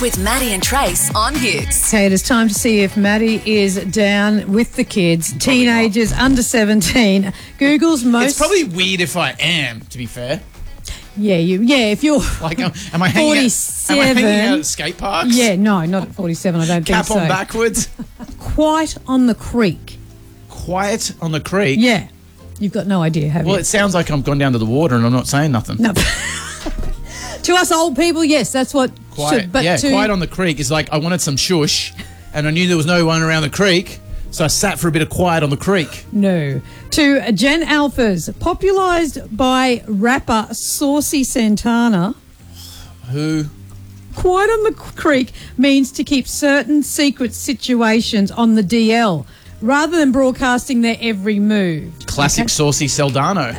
with Maddie and Trace on Hits. Okay, it is time to see if Maddie is down with the kids, teenagers under 17. Google's most... It's probably weird if I am, to be fair. Yeah, if you're Like, am I hanging 47... Am I hanging out at skate parks? Yeah, no, not at 47, I don't think so. Cap on backwards? Quite on the creek. Quiet on the creek? Yeah. You've got no idea, have you? Well, it sounds like I'm gone down to the water and I'm not saying nothing. No. To us old people, yes, that's what... Quiet, quiet on the creek is like I wanted some shush and I knew there was no one around the creek, so I sat for a bit of quiet on the creek. No. To Gen Alphas, popularised by rapper Saucy Santana. Who? Quiet on the creek means to keep certain secret situations on the DL rather than broadcasting their every move. Classic Saucy Saldano.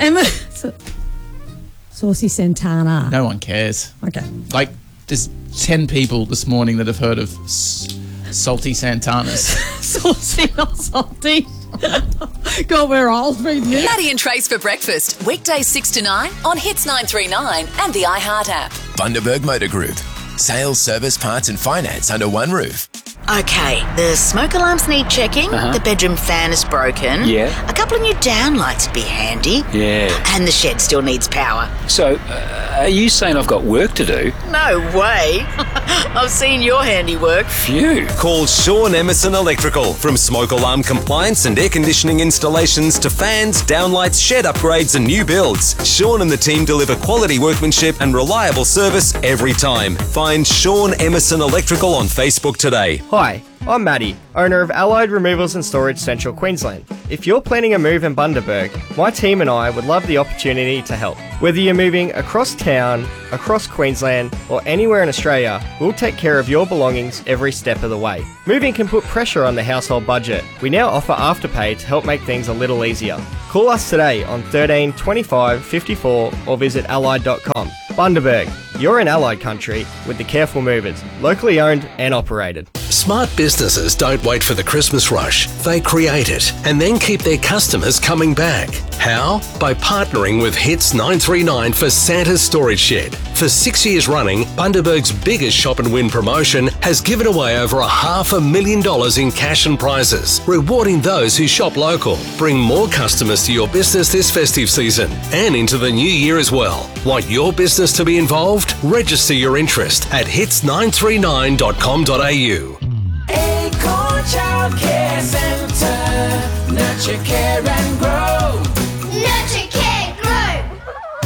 Saucy Santana. No one cares. Okay. Like, there's 10 people this morning that have heard of Salty Santanas. Saucy, not salty. God, we're old reading this. Maddie and Trace for breakfast, weekdays 6 to 9 on Hits 939 and the iHeart app. Bundaberg Motor Group. Sales, service, parts and finance under one roof. Okay, the smoke alarms need checking, the bedroom fan is broken, a couple of new downlights would be handy, and the shed still needs power. So, are you saying I've got work to do? No way. I've seen your handiwork. Phew. Call Sean Emerson Electrical. From smoke alarm compliance and air conditioning installations to fans, downlights, shed upgrades and new builds, Sean and the team deliver quality workmanship and reliable service every time. Find Sean Emerson Electrical on Facebook today. Hi, I'm Matty, owner of Allied Removals and Storage Central Queensland. If you're planning a move in Bundaberg, my team and I would love the opportunity to help. Whether you're moving across town, across Queensland, or anywhere in Australia, we'll take care of your belongings every step of the way. Moving can put pressure on the household budget. We now offer Afterpay to help make things a little easier. Call us today on 13 25 54 or visit allied.com. Bundaberg, you're in Allied country with the Careful Movers, locally owned and operated. Smart businesses don't wait for the Christmas rush. They create it and then keep their customers coming back. How? By partnering with Hits 939 for Santa's Storage Shed. For 6 years running, Bundaberg's biggest shop and win promotion has given away over $500,000 in cash and prizes, rewarding those who shop local. Bring more customers to your business this festive season and into the new year as well. Want your business to be involved? Register your interest at hits939.com.au. Acorn Childcare Centre, nurture, care and grow. Nurture, care